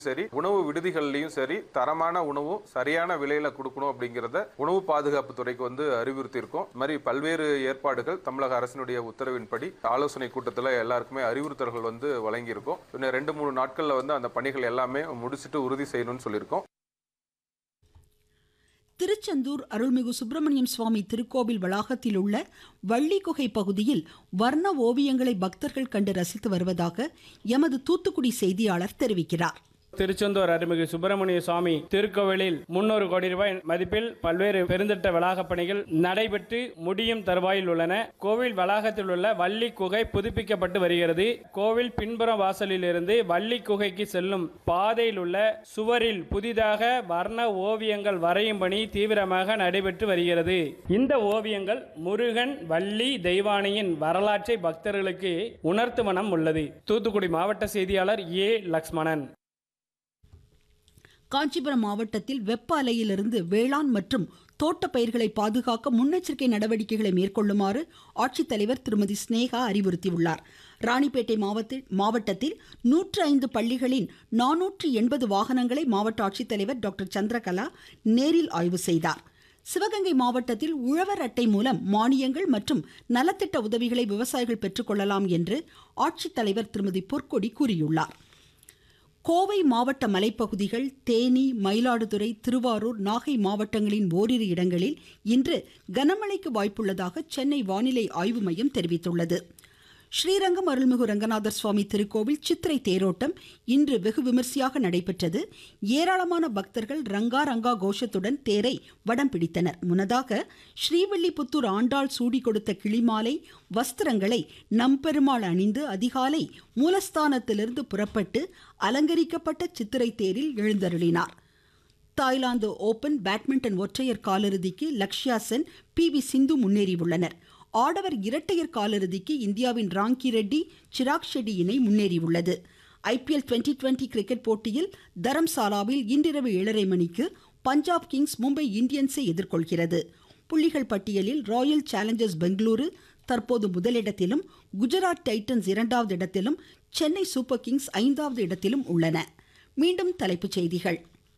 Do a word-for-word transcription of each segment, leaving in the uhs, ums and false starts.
சரி, உணவு விடுதிகள்லையும் சரி தரமான உணவும் சரியான விலையில கொடுக்கணும் அப்படிங்கிறத உணவு பாதுகாப்பு துறைக்கு வந்து அறிவுறுத்தி இருக்கோம். இது மாதிரி பல்வேறு ஏற்பாடுகள் தமிழக அரசினுடைய உத்தரவின்படி ஆலோசனை கூட்டத்தில் எல்லாருக்குமே அறிவுறுத்தல்கள் வந்து வழங்கியிருக்கோம். இன்னும் ரெண்டு மூணு நாட்கள்ல வந்து அந்த பணிகள் எல்லாமே முடிச்சுட்டு உறுதி செய்யணும்னு சொல்லியிருக்கோம். திருச்செந்தூர் அருள்மிகு சுப்பிரமணியம் சுவாமி திருக்கோவில் வளாகத்தில் உள்ள வள்ளிக்குகை பகுதியில் வர்ண ஓவியங்களை பக்தர்கள் கண்டு ரசித்து வருவதாக எமது தூத்துக்குடி செய்தியாளர் தெரிவிக்கிறார். திருச்செந்தூர் அருள்மிகு சுப்பிரமணிய சுவாமி திருக்கோவிலில் முன்னூறு கோடி ரூபாய் மதிப்பில் பல்வேறு பெருந்திட்ட வளாக பணிகள் நடைபெற்று முடியும் தருவாயில் உள்ளன. கோவில் வளாகத்தில் உள்ள வள்ளி குகை புதுப்பிக்கப்பட்டு வருகிறது. கோவில் பின்புற வாசலில் இருந்து வள்ளி குகைக்கு செல்லும் பாதையில் உள்ள சுவரில் புதிதாக வர்ண ஓவியங்கள் வரையும் பணி தீவிரமாக நடைபெற்று வருகிறது. இந்த ஓவியங்கள் முருகன் வள்ளி தெய்வானையின் வரலாற்றை பக்தர்களுக்கு உணர்த்தும் வண்ணம் உள்ளது. தூத்துக்குடி மாவட்ட செய்தியாளர் ஏ லக்ஷ்மணன். காஞ்சிபுரம் மாவட்டத்தில் வெப்ப அலையிலிருந்து வேளாண் மற்றும் தோட்ட பயிர்களை பாதுகாக்க முன்னெச்சரிக்கை நடவடிக்கைகளை மேற்கொள்ளுமாறு ஆட்சித்தலைவர் திருமதி ஸ்னேகா அறிவுறுத்தியுள்ளார். ராணிப்பேட்டை மாவட்டத்தில் நூற்று ஐந்து பள்ளிகளின் நானூற்று எண்பது வாகனங்களை மாவட்ட ஆட்சித்தலைவர் டாக்டர் சந்திரகலா நேரில் ஆய்வு செய்தார். சிவகங்கை மாவட்டத்தில் உழவர் அட்டை மூலம் மானியங்கள் மற்றும் நலத்திட்ட உதவிகளை விவசாயிகள் பெற்றுக்கொள்ளலாம் என்று ஆட்சித்தலைவர் திருமதி பொற்கொடி கூறியுள்ளார். கோவை மாவட்ட மலைப்பகுதிகள், தேனி, மயிலாடுதுறை, திருவாரூர், நாகை மாவட்டங்களின் ஓரிரு இடங்களில் இன்று கனமழைக்கு வாய்ப்புள்ளதாக சென்னை வானிலை ஆய்வு மையம் தெரிவித்துள்ளது. ஸ்ரீரங்கம் அருள்மிகு ரங்கநாதர் சுவாமி திருக்கோவில் சித்திரை தேரோட்டம் இன்று வெகு விமர்சையாக நடைபெற்றது. ஏராளமான பக்தர்கள் ரங்கா ரங்கா கோஷத்துடன் தேரை வடம் பிடித்தனர். முன்னதாக ஸ்ரீவில்லிபுத்தூர் ஆண்டாள் சூடி கொடுத்த கிளிமாலை வஸ்திரங்களை நம்பெருமாள் அணிந்து அதிகாலை மூலஸ்தானத்திலிருந்து புறப்பட்டு அலங்கரிக்கப்பட்ட சித்திரை தேரில் எழுந்தருளினார். தாய்லாந்து ஓபன் பேட்மிண்டன் ஒற்றையர் காலிறுதிக்கு லக்ஷ்யா சென், பி வி சிந்து முன்னேறியுள்ளனர். ஆடவர் இரட்டையர் காலிறுதிக்கு இந்தியாவின் ராங்கி ரெட்டி, சிராக் ஷெட்டி இணை முன்னேறியுள்ளது. ஐபிஎல் டுவெண்டி டுவெண்டி கிரிக்கெட் போட்டியில் தரம்சாலாவில் இன்றிரவு ஏழரை மணிக்கு பஞ்சாப் கிங்ஸ் மும்பை இந்தியன்ஸை எதிர்கொள்கிறது. புள்ளிகள் பட்டியலில் ராயல் சேலஞ்சர்ஸ் பெங்களூரு தற்போது முதலிடத்திலும், குஜராத் டைட்டன்ஸ் இரண்டாவது இடத்திலும், சென்னை சூப்பர் கிங்ஸ் ஐந்தாவது இடத்திலும் உள்ளன. மீண்டும் தலைப்புச் செய்திகள்.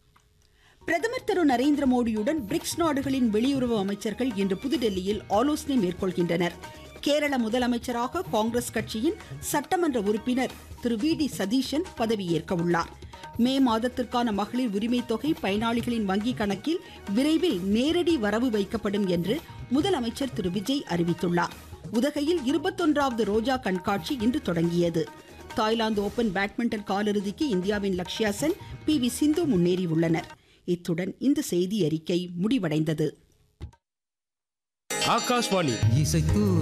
பிரதமர் திரு நரேந்திர மோடியுடன் பிரிக்ஸ் நாடுகளின் வெளியுறவு அமைச்சர்கள் இன்று புதுடெல்லியில் ஆலோசனை மேற்கொள்கின்றனர். கேரள முதலமைச்சராக காங்கிரஸ் கட்சியின் சட்டமன்ற உறுப்பினர் திரு வி டி சதீஷன் பதவியேற்க உள்ளார். மே மாதத்திற்கான மகளிர் உரிமை தொகை பயனாளிகளின் வங்கி கணக்கில் விரைவில் நேரடி வரவு வைக்கப்படும் என்று முதலமைச்சர் திரு விஜய் அறிவித்துள்ளார். உதகையில் இருபத்தொன்றாவது ரோஜா கண்காட்சி இன்று தொடங்கியது. தாய்லாந்து ஓபன் பேட்மிண்டன் காலிறுதிக்கு இந்தியாவின் லக்ஷ்யா சென், பி வி சிந்து முன்னேறியுள்ளனர். இத்துடன் இந்த செய்தி அறிக்கை முடிவடைந்தது. ஆகாஷ்வாணி இசைக்கு